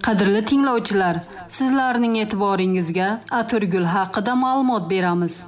Qadrli tinglovchilar, sizlarning e'tiboringizga atirgul haqida ma'lumot beramiz.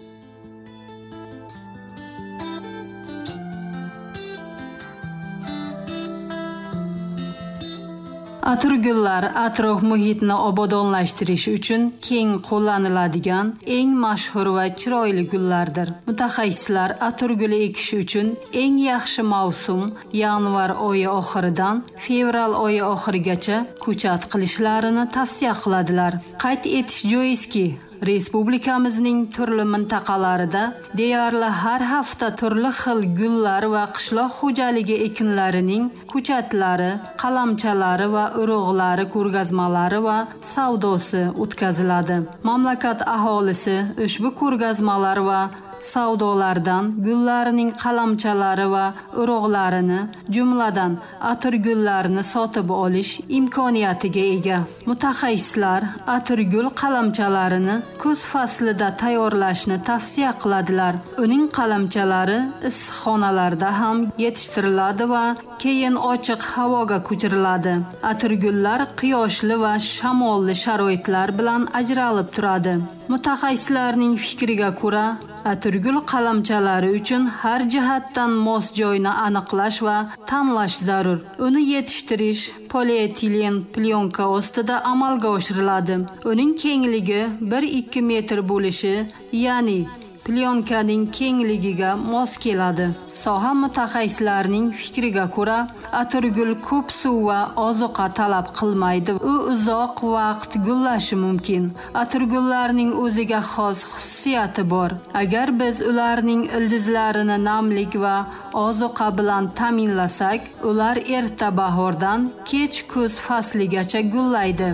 Atirgullar atrof muhitni obodonlashtirish uchun keng qo'llaniladigan eng mashhur va chiroyli gullardir. Mutaxassislar atirgul ekish uchun eng yaxshi mavsum yanvar oyi oxiridan fevral oyi oxirigacha ko'chat qilishlarini tavsiya qiladilar. Qayd etish joizki, Respublikamizning turli mintaqalarida deyarli har hafta turli xil gullar va qishloq xo'jaligi ekinlarining ko'chatlari, qalamchalari va urug'lari ko'rgazmalari va savdosi o'tkaziladi. Mamlakat aholisi ushbu ko'rgazmalar va savdolardan gullarining qalamchalari va urug'larini, jumladan atirgullarini sotib olish imkoniyatiga ega. Mutaxassislar atirgul qalamchalarini kuz faslida tayyorlashni tavsiya qiladilar. Uning qalamchalari issiqxonalarda ham yetishtiriladi va keyin ochiq havoga ko'chiriladi. Atirgullar quyoshli va shamolli sharoitlar bilan ajralib turadi. Mutaxassislarning fikriga ko'ra, atirgul qalamchalari uchun har jihatdan mos joyni aniqlash va tanlash zarur. Uni yetishtirish polietilen plyonka ostida amalga oshiriladi. Uning kengligi 1-2 metr bo'lishi, ya'ni plyonkaning kengligiga mos keladi. Soha mutaxassislarining fikriga ko'ra, atirgul ko'p suv va ozuqa talab qilmaydi. U uzoq vaqt gullashi mumkin. Atirgullarning o'ziga xos xususiyati bor. Agar biz ularning ildizlarini namlik va ozuqa bilan ta'minlasak, ular erta bahordan kech kuz fasligacha gullaydi.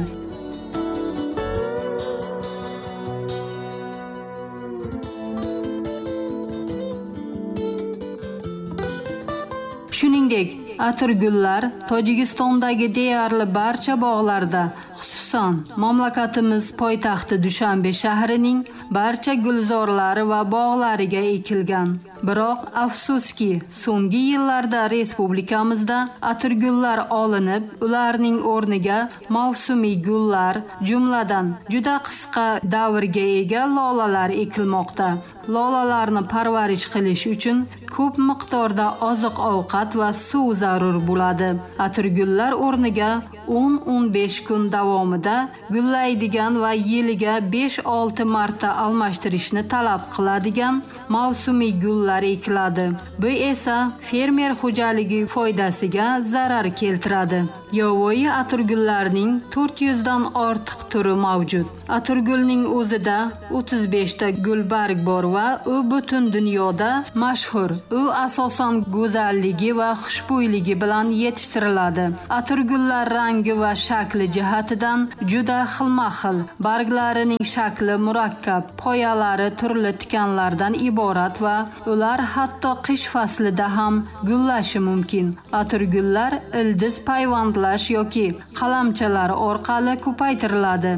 Shuningdek, atirgullar Tojikistondagi deyarli barcha bog'larda, xususan mamlakatimiz poytaxti Dushanbe shahrining barcha gulzorlari va bog'lariga ekilgan. Biroq afsuski, so'nggi yillarda respublikamizda atirgullar olinib, ularning o'rniga mavsumiy gullar, jumladan juda qisqa davrga ega lolalar ekilmoqda. Lolalarni parvarish qilish uchun ko'p miqdorda oziq-ovqat va suv zarur bo'ladi. Atirgullar o'rniga 10-15 kun davomida gullaydigan va yiliga 5-6 marta almashtirishni talab qiladigan mavsumiy gullar ekiladi. Bu esa fermer xo'jaligi foydasiga zarar keltiradi. Yovvoyi atirgullarning 400 dan ortiq turi mavjud. Atirgulning o'zida 35 ta gulbarg bor va u butun dunyoda mashhur. U asosan go'zalligi va xushbo'yligi bilan yetishtiriladi. Atirgullar rangi va shakli jihatidan juda xilma-xil. Barglarining shakli murakkab, poyalari turli tikanlardan iborat va ular hatto qish faslida ham gullashi mumkin. Atirgullar ildiz payvandlash yoki qalamchalar orqali ko'paytiriladi.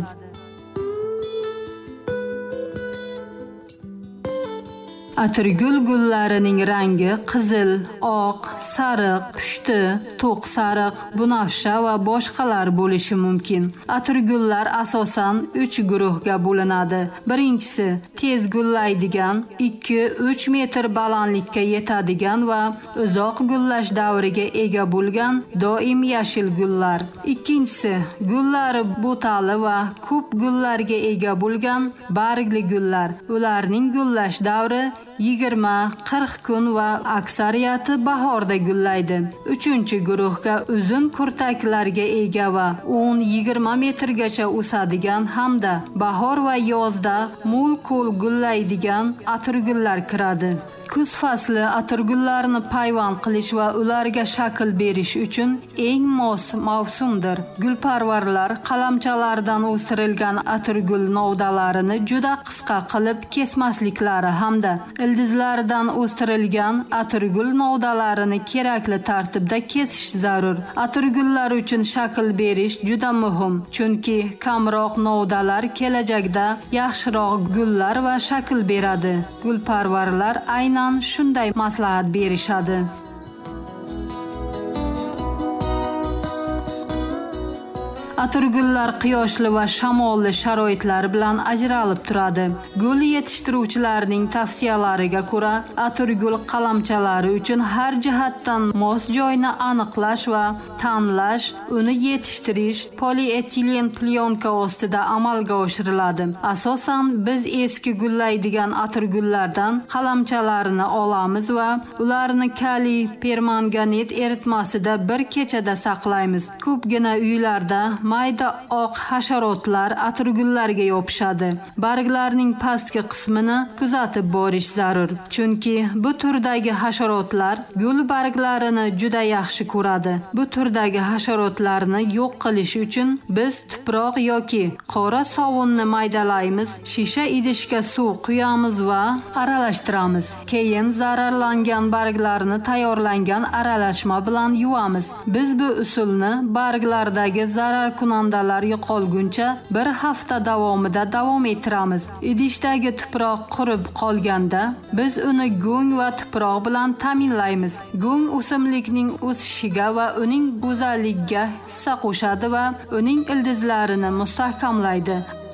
Atirgul gullarining rangi qizil, oq, sariq, pushti, to'q sariq, bunafsha va boshqalar bo'lishi mumkin. Atirgullar asosan 3 guruhga bo'linadi. Birinchisi tez gullaydigan, 2-3 metr balandlikka yetadigan va uzoq gullash davriga ega bo'lgan doim yashil gullar. Ikkinchisi gullari bo'tali va ko'p gullarga ega bo'lgan bargli gullar. Ularning gullash davri 20-40 kun va aksariyati bahorda gullaydi. Uchinchi guruhga uzun kurtaklarga ega va 10-20 metrgacha o'sadigan hamda bahor va yozda mo'l-ko'l gullaydigan atirgullar kiradi. Kuz fasli atirgullarni payvand qilish va ularga shakl berish uchun eng mos mavsumdir. Gulparvarlar qalamchalardan o'stirilgan atirgul novdalarini juda qisqa qilib kesmasliklari hamda ildizlaridan o'stirilgan atirgul novdalarini kerakli tartibda kesish zarur. Atirgullar uchun shakl berish juda muhim, chunki kamroq novdalar kelajakda yaxshiroq gullar va shakl beradi. Gulparvarlar aynan shunday maslahat berishadi. Atirgullar quyoshli va shamolli sharoitlar bilan ajralib turadi. Gul yetishtiruvchilarning tavsiyalariga ko'ra, atirgul qalamchalari uchun har jihatdan mos joyni aniqlash va tanlash, uni yetishtirish polietilen plyonka ostida amalga oshiriladi. Asosan biz eski gullaydigan atirgullardan qalamchalarini olamiz va ularni kaliy permanganat eritmasida bir kechada saqlaymiz. Ko'pgina uylarda mayda oq hasharotlar atirgullarga yopishadi. Barglarning pastki qismini kuzatib borish zarur. Chunki bu turdagi hasharotlar gul barglarini juda yaxshi ko'radi. Bu turdagi hasharotlarni yo'q qilish uchun biz tuproq yoki qora sovunni maydalaymiz, shisha idishga suv quyamiz va aralashtiramiz. Keyin zararlangan barglarni tayyorlangan aralashma bilan yuvamiz. Biz bu usulni barglardagi zararkunandalar yo'qolguncha bir hafta davomida davom ettiramiz. Idishdagi tuproq qurib qolganda biz uni go'ng va tuproq bilan ta'minlaymiz. Go'ng o'simlikning o'sishiga va uning go'zalligiga hissa qo'shadi va uning ildizlarini mustahkamlaydi.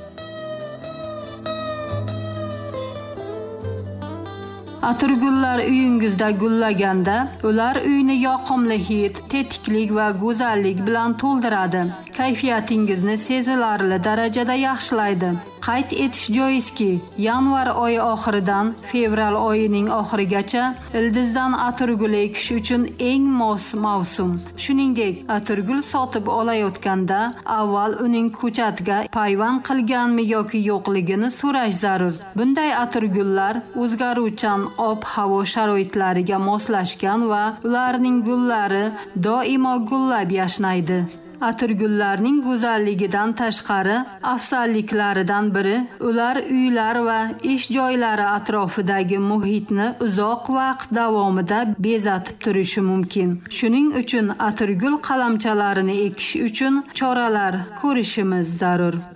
Atirgullar uyingizda gullaganda, ular uyni yoqimli hid, tetiklik va go'zallik bilan to'ldiradi. Kayfiyatingizni sezilarli darajada yaxshilaydi. Qayd etish joizki, yanvar oyi oxiridan fevral oyining oxirigacha ildizdan atirgul ekish uchun eng mos mavsum. Shuningdek, atirgul sotib olayotganda avval uning ko'chatga payvand qilganmi yoki yo'qligini so'rash zarur. Bunday atirgullar o'zgaruvchan ob-havo sharoitlariga moslashgan va ularning gullari doimo gullab yashnaydi. Atirgullarning go'zalligidan tashqari afzalliklaridan biri, ular uylar va ish joylari atrofidagi muhitni uzoq vaqt davomida bezatib turishi mumkin. Shuning uchun atirgul qalamchalarini ekish uchun choralar ko'rishimiz zarur.